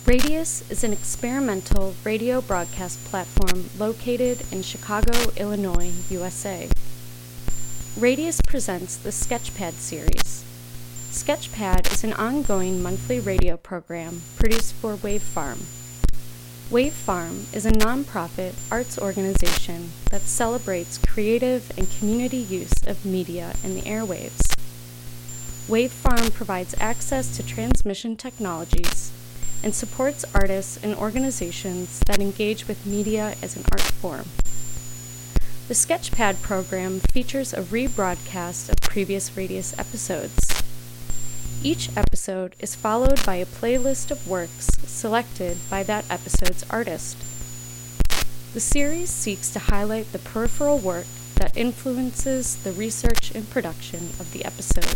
Radius is an experimental radio broadcast platform located in Chicago, Illinois, USA. Radius presents the Sketchpad series. Sketchpad is an ongoing monthly radio program produced for Wave Farm. Wave Farm is a nonprofit arts organization that celebrates creative and community use of media in the airwaves. Wave Farm provides access to transmission technologies and supports artists and organizations that engage with media as an art form. The Sketchpad program features a rebroadcast of previous Radius episodes. Each episode is followed by a playlist of works selected by that episode's artist. The series seeks to highlight the peripheral work that influences the research and production of the episode.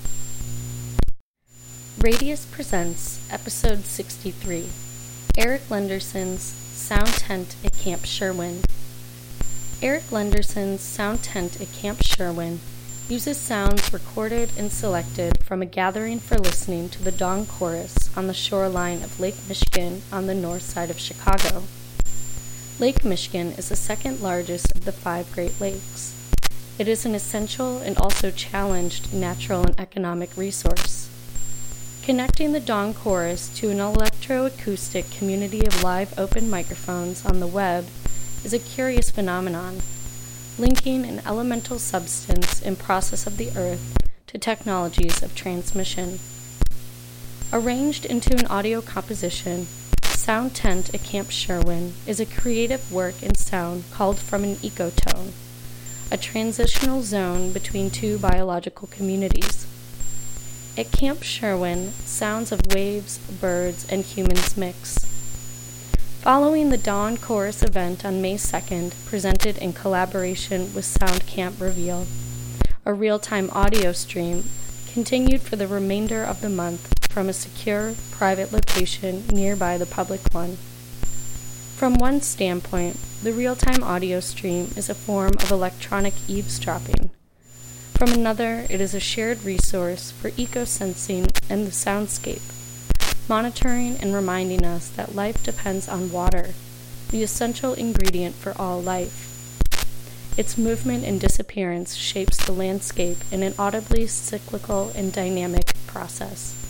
Radius presents Episode 63, Eric Lenderson's Sound Tent at Camp Sherwin. Eric Lenderson's Sound Tent at Camp Sherwin uses sounds recorded and selected from a gathering for listening to the dawn chorus on the shoreline of Lake Michigan on the north side of Chicago. Lake Michigan is the second largest of the 5 Great Lakes. It is an essential and also challenged natural and economic resource. Connecting the dawn chorus to an electroacoustic community of live open microphones on the web is a curious phenomenon, linking an elemental substance and process of the earth to technologies of transmission. Arranged into an audio composition, Sound Tent at Camp Sherwin is a creative work in sound called from an ecotone, a transitional zone between 2 biological communities. At Camp Sherwin, sounds of waves, birds, and humans mix. Following the Dawn Chorus event on May 2nd, presented in collaboration with Sound Camp Reveal, a real-time audio stream continued for the remainder of the month from a secure, private location nearby the public one. From one standpoint, the real-time audio stream is a form of electronic eavesdropping. From another, it is a shared resource for eco-sensing and the soundscape, monitoring and reminding us that life depends on water, the essential ingredient for all life. Its movement and disappearance shapes the landscape in an audibly cyclical and dynamic process.